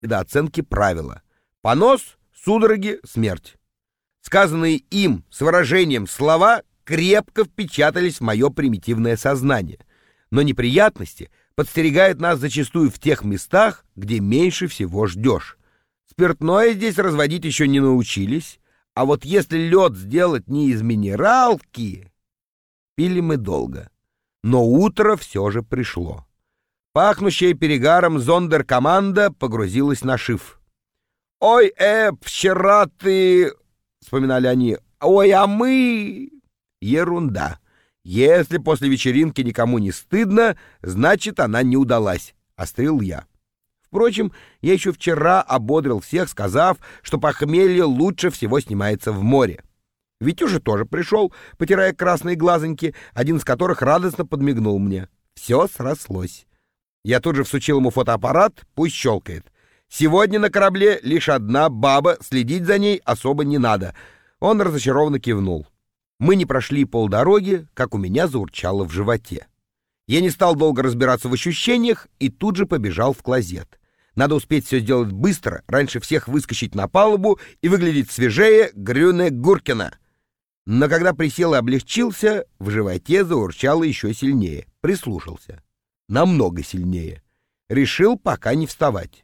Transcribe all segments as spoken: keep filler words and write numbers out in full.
недооценки правила. Понос, судороги, смерть. Сказанные им с выражением слова крепко впечатались в мое примитивное сознание. Но неприятности подстерегают нас зачастую в тех местах, где меньше всего ждешь. Спиртное здесь разводить еще не научились, а вот если лед сделать не из минералки... Пили мы долго, но утро все же пришло. Пахнущая перегаром зондеркоманда погрузилась на шиф. «Ой, Эп, вчера ты...» — вспоминали они. «Ой, а мы...» Ерунда. Если после вечеринки никому не стыдно, значит, она не удалась, — острил я. Впрочем, я еще вчера ободрил всех, сказав, что похмелье лучше всего снимается в море. Витюша тоже пришел, потирая красные глазоньки, один из которых радостно подмигнул мне. Все срослось. Я тут же всучил ему фотоаппарат, пусть щелкает. Сегодня на корабле лишь одна баба, следить за ней особо не надо. Он разочарованно кивнул. Мы не прошли полдороги, как у меня заурчало в животе. Я не стал долго разбираться в ощущениях и тут же побежал в клозет. Надо успеть все сделать быстро, раньше всех выскочить на палубу и выглядеть свежее Грюне Гуркина. Но когда присел и облегчился, в животе заурчало еще сильнее. Прислушался. Намного сильнее. Решил пока не вставать.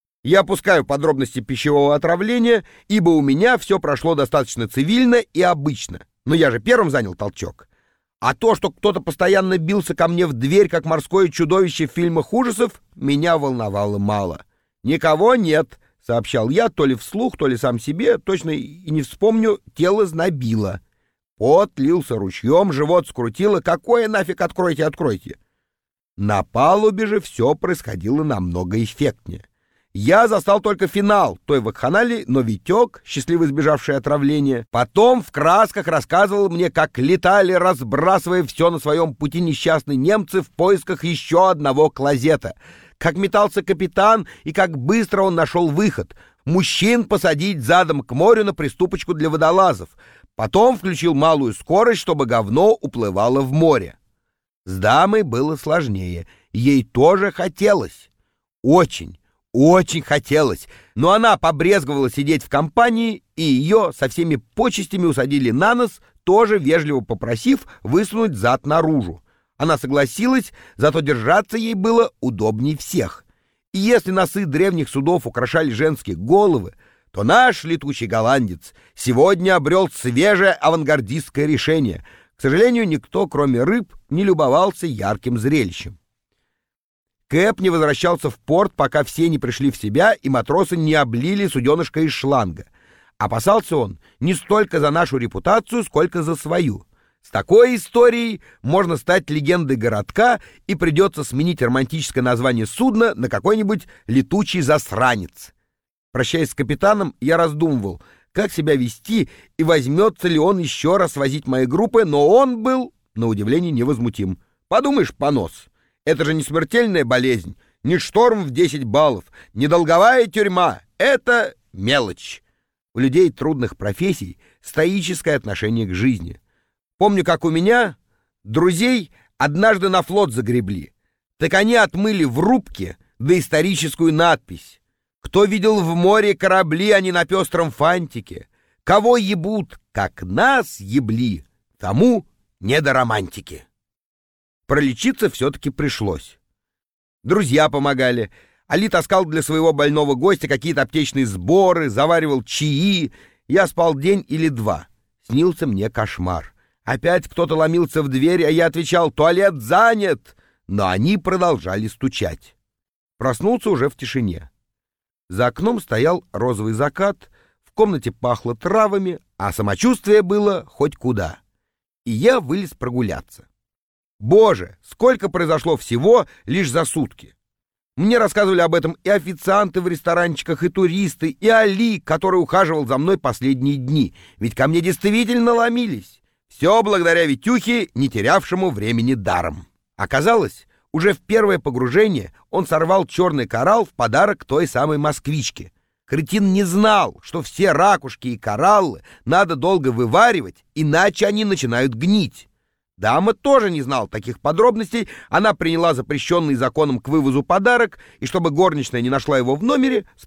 Я опускаю подробности пищевого отравления, ибо у меня все прошло достаточно цивильно и обычно. Но я же первым занял толчок. А то, что кто-то постоянно бился ко мне в дверь, как морское чудовище в фильмах ужасов, меня волновало мало. «Никого нет», — сообщал я, то ли вслух, то ли сам себе, точно и не вспомню, тело знобило. Пот лился ручьем, живот скрутило. Какое нафиг «откройте, откройте»? На палубе же все происходило намного эффектнее. Я застал только финал той вакханалии, но Витек, счастливо избежавший отравления, потом в красках рассказывал мне, как летали, разбрасывая все на своем пути несчастные немцы в поисках еще одного клозета, как метался капитан и как быстро он нашел выход — мужчин посадить задом к морю на приступочку для водолазов, потом включил малую скорость, чтобы говно уплывало в море. С дамой было сложнее, ей тоже хотелось. Очень. Очень хотелось, но она побрезговала сидеть в компании, и ее со всеми почестями усадили на нос, тоже вежливо попросив высунуть зад наружу. Она согласилась, зато держаться ей было удобней всех. И если носы древних судов украшали женские головы, то наш летучий голландец сегодня обрел свежее авангардистское решение. К сожалению, никто, кроме рыб, не любовался ярким зрелищем. Кэп не возвращался в порт, пока все не пришли в себя и матросы не облили суденышко из шланга. Опасался он не столько за нашу репутацию, сколько за свою. С такой историей можно стать легендой городка, и придется сменить романтическое название судна на какой-нибудь летучий засранец. Прощаясь с капитаном, я раздумывал, как себя вести и возьмется ли он еще раз возить мои группы, но он был, на удивление, невозмутим. Подумаешь, понос. Это же не смертельная болезнь, не шторм в десять баллов, не долговая тюрьма. Это мелочь. У людей трудных профессий стоическое отношение к жизни. Помню, как у меня друзей однажды на флот загребли. Так они отмыли в рубке доисторическую надпись: «Кто видел в море корабли, а не на пестром фантике? Кого ебут, как нас ебли, тому не до романтики». Пролечиться все-таки пришлось. Друзья помогали. Али таскал для своего больного гостя какие-то аптечные сборы, заваривал чаи. Я спал день или два. Снился мне кошмар. Опять кто-то ломился в дверь, а я отвечал: «Туалет занят!» Но они продолжали стучать. Проснулся уже в тишине. За окном стоял розовый закат, в комнате пахло травами, а самочувствие было хоть куда. И я вылез прогуляться. Боже, сколько произошло всего лишь за сутки! Мне рассказывали об этом и официанты в ресторанчиках, и туристы, и Али, который ухаживал за мной последние дни, ведь ко мне действительно ломились. Все благодаря Витюхе, не терявшему времени даром. Оказалось, уже в первое погружение он сорвал черный коралл в подарок той самой москвичке. Кретин не знал, что все ракушки и кораллы надо долго вываривать, иначе они начинают гнить. Дама тоже не знала таких подробностей. Она приняла запрещенный законом к вывозу подарок, и чтобы горничная не нашла его в номере,